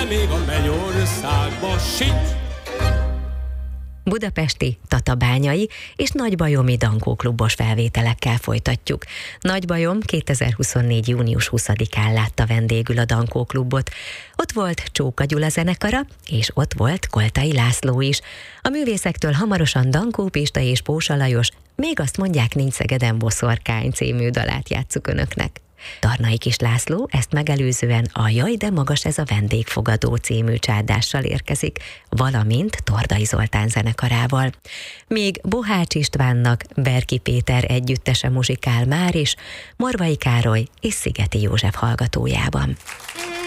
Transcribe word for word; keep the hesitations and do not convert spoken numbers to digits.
még a mennyországba sincs. Budapesti, tatabányai és nagybajomi Dankóklubos felvételekkel folytatjuk. Nagybajom kétezer-huszonnégy. június huszadikán látta vendégül a Dankóklubot. Ott volt Csóka Gyula zenekara, és ott volt Koltai László is. A művészektől hamarosan Dankó Pista és Pósa Lajos, még azt mondják, nincs Szegeden boszorkány című dalát játsszuk önöknek. Tarnai Kis László ezt megelőzően a Jaj, de magas ez a vendégfogadó című csárdással érkezik, valamint Tordai Zoltán zenekarával. Míg Bohács Istvánnak Berki Péter együttese muzsikál már is, Morvai Károly és Szigeti József hallgatójában.